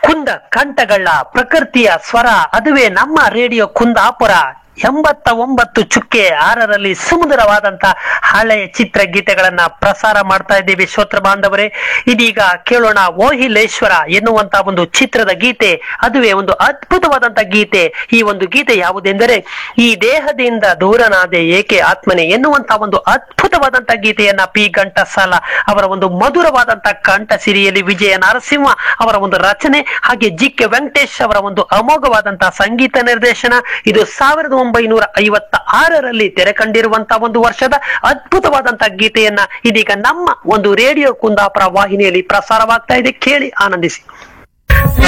ಕುಂದ ಕಂಠಗಳ ಪ್ರಕೃತಿಯ ಸ್ವರ, ಅದುವೇ ನಮ್ಮ ರೇಡಿಯೋ ಕುಂದಾಪುರ 89.6 ಸುಮಧುರವಾದಂತ ಹಳೆಯ ಚಿತ್ರಗೀತೆಗಳನ್ನ ಪ್ರಸಾರ ಮಾಡ್ತಾ ಇದ್ದೀವಿ ಶ್ರೋತೃ ಬಾಂಧವರೇ. ಇದೀಗ ಕೇಳೋಣ ಓಹಿಲೇಶ್ವರ ಎನ್ನುವಂತ ಒಂದು ಚಿತ್ರದ ಗೀತೆ. ಅದುವೇ ಒಂದು ಅದ್ಭುತವಾದಂತ ಗೀತೆ. ಈ ಒಂದು ಗೀತೆ ಯಾವುದೆಂದರೆ, ಈ ದೇಹದಿಂದ ದೂರನಾದೆ ಏಕೆ ಆತ್ಮನೆ ಎನ್ನುವಂತ ಒಂದು ಅದ್ಭುತವಾದಂತ ಗೀತೆಯನ್ನ ಪಿ ಘಂಟಸಾಲ ಅವರ ಒಂದು ಮಧುರವಾದಂತ ಕಂಠ ಸಿರಿಯಲ್ಲಿ ವಿಜಯ ನರಸಿಂಹ ಅವರ ಒಂದು ರಚನೆ, ಹಾಗೆ ಜಿ ಕೆ ವೆಂಕಟೇಶ್ ಅವರ ಒಂದು ಅಮೋಘವಾದಂತಹ ಸಂಗೀತ ನಿರ್ದೇಶನ. ಇದು 1956 ತೆರೆ ಕಂಡಿರುವಂತಹ ಒಂದು ವರ್ಷದ ಅದ್ಭುತವಾದಂತಹ ಗೀತೆಯನ್ನ ಇದೀಗ ನಮ್ಮ ಒಂದು ರೇಡಿಯೋ ಕುಂದಾಪುರ ವಾಹಿನಿಯಲ್ಲಿ ಪ್ರಸಾರವಾಗ್ತಾ ಇದೆ. ಕೇಳಿ ಆನಂದಿಸಿ.